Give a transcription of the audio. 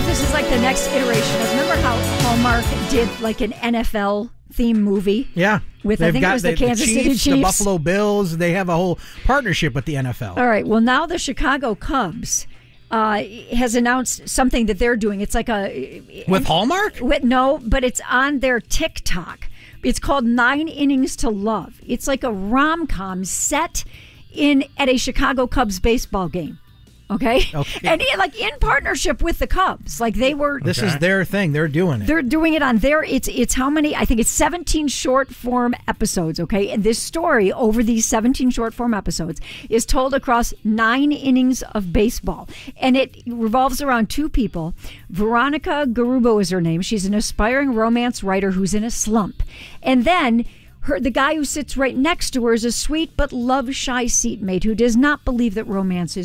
if this is like the next iteration of, remember how Hallmark did like an NFL theme movie? Yeah. With, I think it was the Kansas City Chiefs. The Buffalo Bills. They have a whole partnership with the NFL. All right. Well, now the Chicago Cubs has announced something that they're doing. It's like with Hallmark? No, but it's on their TikTok. It's called 9 Innings to Love. It's like a rom-com set at a Chicago Cubs baseball game. Okay. And like in partnership with the Cubs. Like they were. This is their thing. They're doing it. They're doing it on their. It's how many? I think it's 17 short form episodes. Okay. And this story over these 17 short form episodes is told across 9 innings of baseball. And it revolves around 2 people. Veronica Garubo is her name. She's an aspiring romance writer who's in a slump. And then the guy who sits right next to her is a sweet but love-shy seatmate who does not believe that romance is